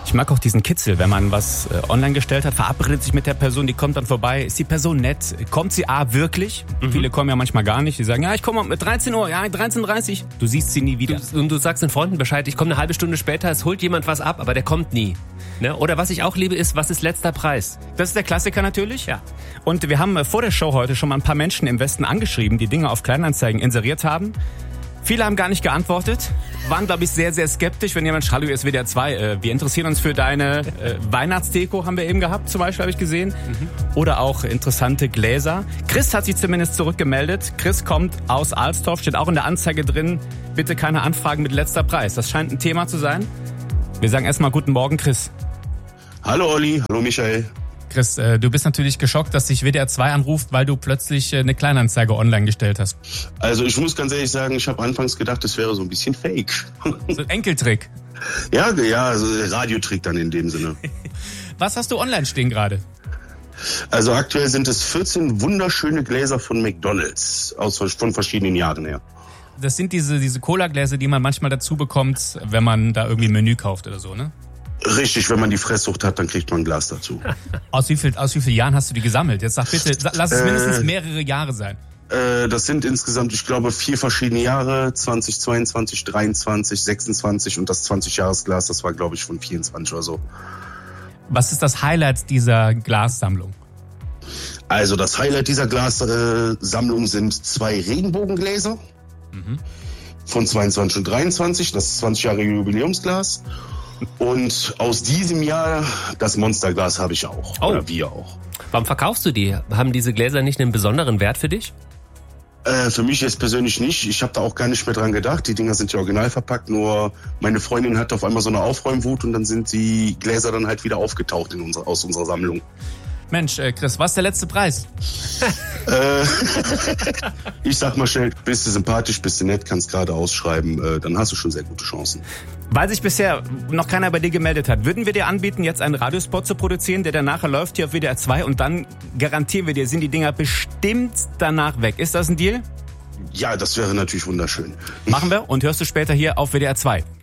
Ich mag auch diesen Kitzel, wenn man was online gestellt hat, verabredet sich mit der Person, die kommt dann vorbei. Ist die Person nett? Kommt sie wirklich? Viele kommen ja manchmal gar nicht. Die sagen, ja, ich komme um 13 Uhr, ja, 13.30 Uhr. Du siehst sie nie wieder. Und du sagst den Freunden Bescheid, ich komme eine halbe Stunde später, es holt jemand was ab, aber der kommt nie. Ne? Oder was ich auch liebe ist, was ist letzter Preis? Das ist der Klassiker natürlich. Ja. Und wir haben vor der Show heute schon mal ein paar Menschen im Westen angeschrieben, die Dinge auf Kleinanzeigen inseriert haben. Viele haben gar nicht geantwortet, waren, glaube ich, sehr, sehr skeptisch, wenn jemand schreibt, hallo, ist WDR 2, wir interessieren uns für deine Weihnachtsdeko, haben wir eben gehabt, zum Beispiel, habe ich gesehen. Oder auch interessante Gläser. Chris hat sich zumindest zurückgemeldet. Chris kommt aus Alstorf, steht auch in der Anzeige drin, bitte keine Anfragen mit letzter Preis. Das scheint ein Thema zu sein. Wir sagen erstmal guten Morgen, Chris. Hallo Olli, hallo Michael. Chris, du bist natürlich geschockt, dass dich WDR 2 anruft, weil du plötzlich eine Kleinanzeige online gestellt hast. Also ich muss ganz ehrlich sagen, ich habe anfangs gedacht, das wäre so ein bisschen fake. So ein Enkeltrick. Ja, also Radiotrick dann in dem Sinne. Was hast du online stehen gerade? Also aktuell sind es 14 wunderschöne Gläser von McDonald's, von verschiedenen Jahren her. Das sind diese Cola-Gläser, die man manchmal dazu bekommt, wenn man da irgendwie ein Menü kauft oder so, ne? Richtig, wenn man die Fresssucht hat, dann kriegt man ein Glas dazu. Aus wie vielen Jahren hast du die gesammelt? Jetzt sag bitte, lass es mindestens mehrere Jahre sein. Das sind insgesamt, ich glaube, 4 verschiedene Jahre, 2022, 23, 26 und das 20-Jahres-Glas, das war, glaube ich, von 24 oder so. Was ist das Highlight dieser Glassammlung? Also das Highlight dieser Glassammlung sind 2 Regenbogengläser von 22 und 23, das 20-jährige Jubiläumsglas. Und aus diesem Jahr das Monsterglas habe ich auch. Oh. Oder wir auch. Warum verkaufst du die? Haben diese Gläser nicht einen besonderen Wert für dich? Für mich jetzt persönlich nicht. Ich habe da auch gar nicht mehr dran gedacht. Die Dinger sind ja original verpackt. Nur meine Freundin hat auf einmal so eine Aufräumwut und dann sind die Gläser dann halt wieder aufgetaucht aus unserer Sammlung. Mensch, Chris, was ist der letzte Preis? Ich sag mal schnell, bist du sympathisch, bist du nett, kannst gerade ausschreiben, dann hast du schon sehr gute Chancen. Weil sich bisher noch keiner bei dir gemeldet hat, würden wir dir anbieten, jetzt einen Radiospot zu produzieren, der dann nachher läuft hier auf WDR 2 und dann garantieren wir dir, sind die Dinger bestimmt danach weg. Ist das ein Deal? Ja, das wäre natürlich wunderschön. Machen wir und hörst du später hier auf WDR 2.